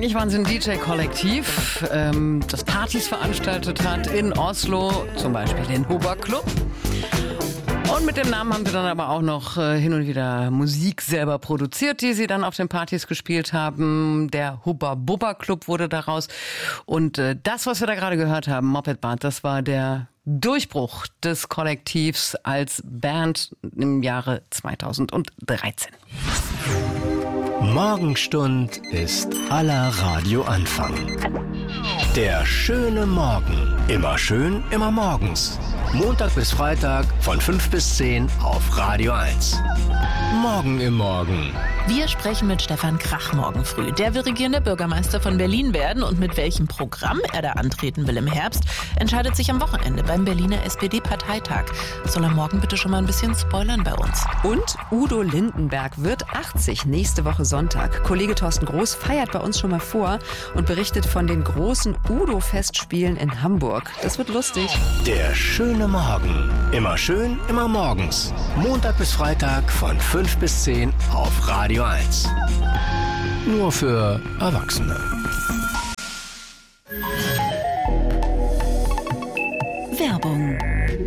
Eigentlich waren sie ein DJ-Kollektiv, das Partys veranstaltet hat in Oslo, zum Beispiel den Hubba Club. Und mit dem Namen haben sie dann aber auch noch hin und wieder Musik selber produziert, die sie dann auf den Partys gespielt haben. Der Hubba Bubba Club wurde daraus. Und das, was wir da gerade gehört haben, Moped Band, das war der Durchbruch des Kollektivs als Band im Jahre 2013. Morgenstund ist aller Radioanfang. Der schöne Morgen. Immer schön, immer morgens. Montag bis Freitag von 5 bis 10 auf Radio 1. Morgen im Morgen. Wir sprechen mit Stefan Krach morgen früh. Der will regierender Bürgermeister von Berlin werden. Und mit welchem Programm er da antreten will im Herbst, entscheidet sich am Wochenende beim Berliner SPD-Parteitag. Soll er morgen bitte schon mal ein bisschen spoilern bei uns. Und Udo Lindenberg wird 80 nächste Woche Sonntag. Kollege Thorsten Groß feiert bei uns schon mal vor und berichtet von den großen Udo-Festspielen in Hamburg. Das wird lustig. Der schöne Morgen. Immer schön, immer morgens. Montag bis Freitag von 5 bis 10 auf Radio 1. Nur für Erwachsene. Werbung.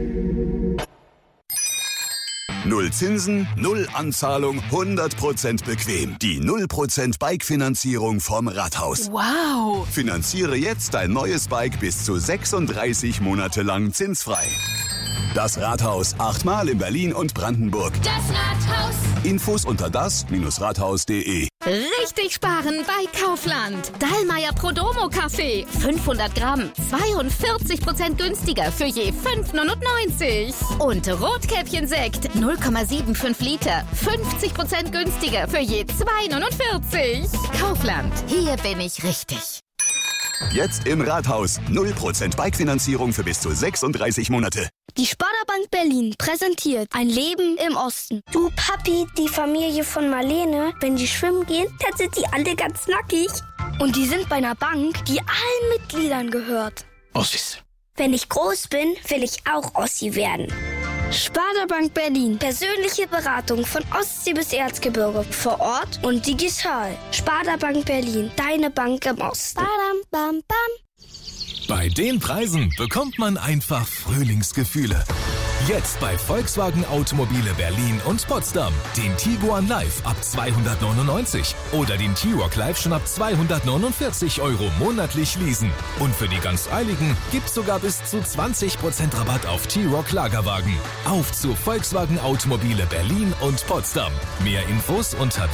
Null Zinsen, null Anzahlung, 100% bequem. Die 0% Bike-Finanzierung vom Rathaus. Wow! Finanziere jetzt dein neues Bike bis zu 36 Monate lang zinsfrei. Das Rathaus, 8-mal in Berlin und Brandenburg. Das Rathaus. Infos unter das-rathaus.de. Richtig sparen bei Kaufland. Dallmayr Prodomo Kaffee. 500 Gramm. 42% günstiger für je 5,99. Und Rotkäppchen-Sekt. 0,75 Liter. 50% günstiger für je 2,49. Kaufland. Hier bin ich richtig. Jetzt im Rathaus. 0% Bike-Finanzierung für bis zu 36 Monate. Die Sparda-Bank Berlin präsentiert ein Leben im Osten. Du Papi, die Familie von Marlene, wenn die schwimmen gehen, dann sind die alle ganz nackig. Und die sind bei einer Bank, die allen Mitgliedern gehört. Ossis. Wenn ich groß bin, will ich auch Ossi werden. Sparda-Bank Berlin. Persönliche Beratung von Ostsee bis Erzgebirge. Vor Ort und digital. Sparda-Bank Berlin. Deine Bank im Osten. Badam, bam, bam. Bei den Preisen bekommt man einfach Frühlingsgefühle. Jetzt bei Volkswagen Automobile Berlin und Potsdam. Den Tiguan Live ab 299 oder den T-Roc Live schon ab 249 € monatlich leasen. Und für die ganz Eiligen gibt's sogar bis zu 20% Rabatt auf T-Roc Lagerwagen. Auf zu Volkswagen Automobile Berlin und Potsdam. Mehr Infos unter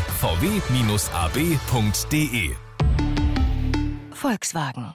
www.vw-ab.de. Volkswagen.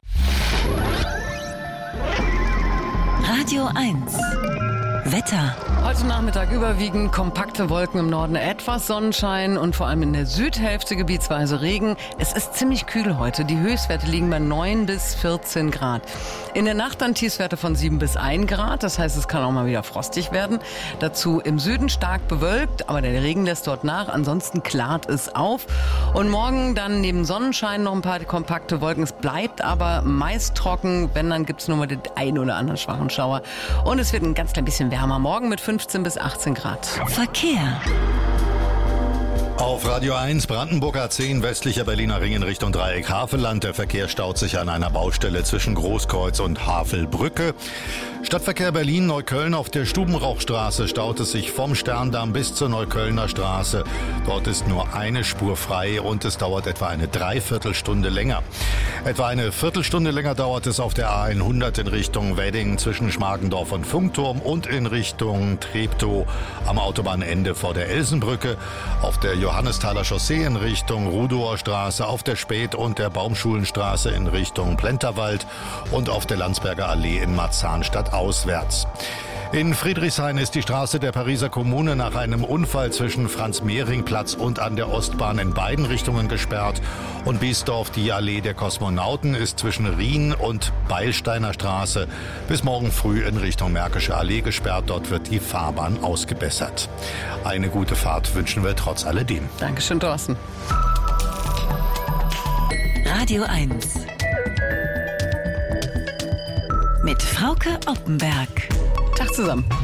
Radio 1. Wetter. Heute Nachmittag überwiegend kompakte Wolken im Norden, etwas Sonnenschein und vor allem in der Südhälfte gebietsweise Regen. Es ist ziemlich kühl heute. Die Höchstwerte liegen bei 9 bis 14 Grad. In der Nacht dann Tiefstwerte von 7 bis 1 Grad. Das heißt, es kann auch mal wieder frostig werden. Dazu im Süden stark bewölkt, aber der Regen lässt dort nach. Ansonsten klart es auf. Und morgen dann neben Sonnenschein noch ein paar kompakte Wolken. Es bleibt aber meist trocken. Wenn, dann gibt es nur mal den ein oder anderen schwachen Schauer. Und es wird ein ganz klein bisschen wärmer. Morgen mit 15 bis 18 Grad. Verkehr. Auf Radio 1 Brandenburger 10 westlicher Berliner Ring in Richtung Dreieck Havelland. Der Verkehr staut sich an einer Baustelle zwischen Großkreuz und Havelbrücke. Stadtverkehr Berlin-Neukölln auf der Stubenrauchstraße staut es sich vom Sterndamm bis zur Neuköllner Straße. Dort ist nur eine Spur frei und es dauert etwa eine Dreiviertelstunde länger. Etwa eine Viertelstunde länger dauert es auf der A100 in Richtung Wedding zwischen Schmargendorf und Funkturm und in Richtung Treptow am Autobahnende vor der Elsenbrücke. Auf der Johannesthaler Chaussee in Richtung Rudower Straße, auf der Späth- und der Baumschulenstraße in Richtung Plenterwald und auf der Landsberger Allee in Marzahn stadtauswärts. In Friedrichshain ist die Straße der Pariser Kommune nach einem Unfall zwischen Franz-Mehring-Platz und an der Ostbahn in beiden Richtungen gesperrt. Und Biesdorf, die Allee der Kosmonauten, ist zwischen Rien und Beilsteiner Straße bis morgen früh in Richtung Märkische Allee gesperrt. Dort wird die Fahrbahn ausgebessert. Eine gute Fahrt wünschen wir trotz alledem. Dankeschön, Thorsten. Radio 1. Mit Frauke Oppenberg. Tag zusammen.